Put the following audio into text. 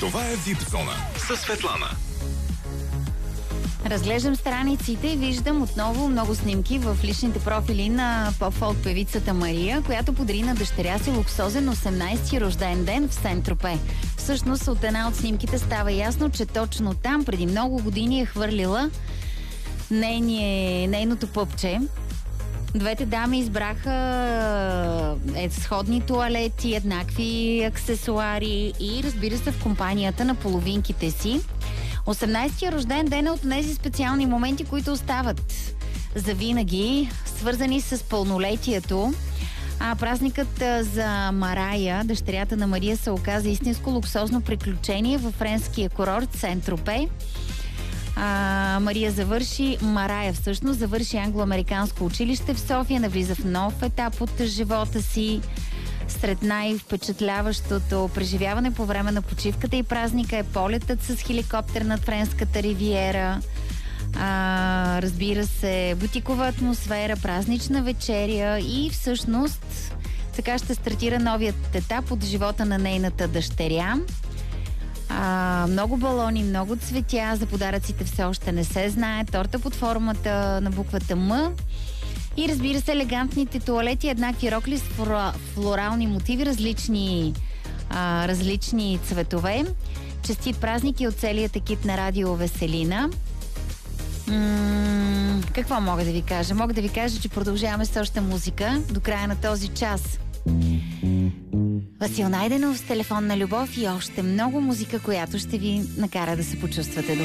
Това е VIP Зона със Светлана. Разглеждам страниците и виждам отново много снимки в личните профили на поп-фолк певицата Мария, която подари на дъщеря си луксозен 18-ти рожден ден в Сент-Тропе. Всъщност от една от снимките става ясно, че точно там преди много години е хвърлила нейното пъпче. Двете дами избраха сходни тоалети, еднакви аксесуари и разбира се в компанията на половинките си. 18-ти рожден ден е от тези специални моменти, които остават завинаги, свързани с пълнолетието. А празникът за Марая, дъщерята на Мария, се оказа истинско луксозно приключение във френския курорт Сент-Тропе. Марая завърши англо-американско училище в София, навлиза в нов етап от живота си. Сред най-впечатляващото преживяване по време на почивката и празника е полетът с хеликоптер над френската ривиера. Разбира се, бутикова атмосфера, празнична вечеря и всъщност така ще стартира новият етап от живота на нейната дъщеря. Много балони, много цветя, за подаръците все още не се знае, торта под формата на буквата М и разбира се елегантните тоалети, еднакви рокли с флорални мотиви, различни цветове. Честит празник и от целият екип на Радио Веселина. Какво мога да ви кажа? Мога да ви кажа, че продължаваме с още музика до края на този час. Васил Найденов с Телефонна любов и още много музика, която ще ви накара да се почувствате добре.